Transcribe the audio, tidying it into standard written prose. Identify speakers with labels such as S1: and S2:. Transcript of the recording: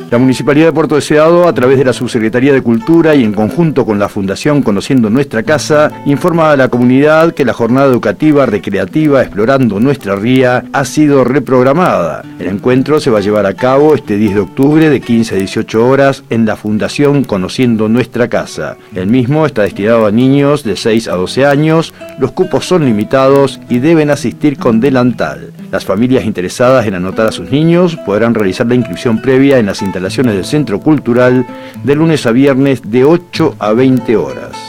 S1: La Municipalidad de Puerto Deseado, a través de la Subsecretaría de Cultura y en conjunto con la Fundación Conociendo Nuestra Casa, informa a la comunidad que la jornada educativa recreativa Explorando Nuestra Ría ha sido reprogramada. El encuentro se va a llevar a cabo este 10 de octubre de 15 a 18 horas en la Fundación Conociendo Nuestra Casa. El mismo está destinado a niños de 6 a 12 años, los cupos son limitados y deben asistir con delantal. Las familias interesadas en anotar a sus niños podrán realizar la inscripción previa en las instalaciones del Centro Cultural de lunes a viernes de 8 a 20 horas.